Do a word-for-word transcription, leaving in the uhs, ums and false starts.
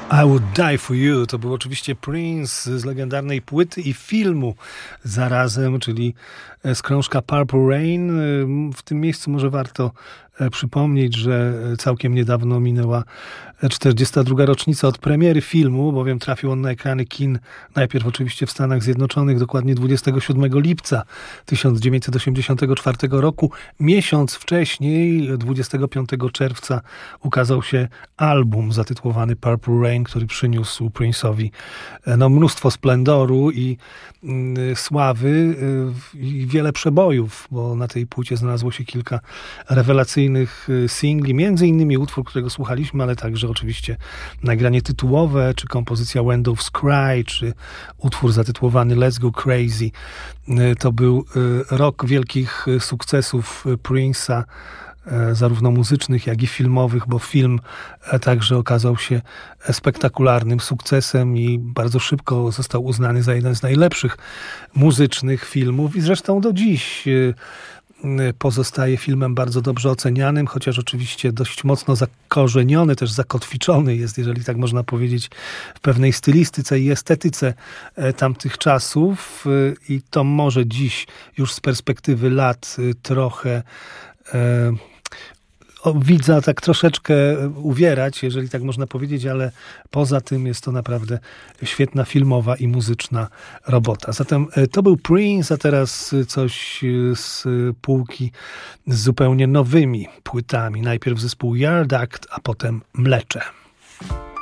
I Would Die For You to był oczywiście Prince z legendarnej płyty i filmu zarazem, czyli z krążka Purple Rain. W tym miejscu może warto przypomnieć, że całkiem niedawno minęła czterdziesta druga rocznica od premiery filmu, bowiem trafił on na ekrany kin najpierw oczywiście w Stanach Zjednoczonych, dokładnie dwudziestego siódmego lipca tysiąc dziewięćset osiemdziesiątego czwartego roku. Miesiąc wcześniej, dwudziestego piątego czerwca, ukazał się album zatytułowany Purple Rain, który przyniósł Prince'owi no, mnóstwo splendoru i y, sławy y, i wiele przebojów, bo na tej płycie znalazło się kilka rewelacyjnych singli, między innymi utwór, którego słuchaliśmy, ale także oczywiście nagranie tytułowe, czy kompozycja When Doves Cry, czy utwór zatytułowany Let's Go Crazy. To był rok wielkich sukcesów Prince'a, zarówno muzycznych, jak i filmowych, bo film także okazał się spektakularnym sukcesem i bardzo szybko został uznany za jeden z najlepszych muzycznych filmów i zresztą do dziś pozostaje filmem bardzo dobrze ocenianym, chociaż oczywiście dość mocno zakorzeniony, też zakotwiczony jest, jeżeli tak można powiedzieć, w pewnej stylistyce i estetyce tamtych czasów i to może dziś już z perspektywy lat trochę e, widza tak troszeczkę uwierać, jeżeli tak można powiedzieć, ale poza tym jest to naprawdę świetna filmowa i muzyczna robota. Zatem to był Prince, a teraz coś z półki z zupełnie nowymi płytami. Najpierw zespół Yard Act, a potem Mlecze.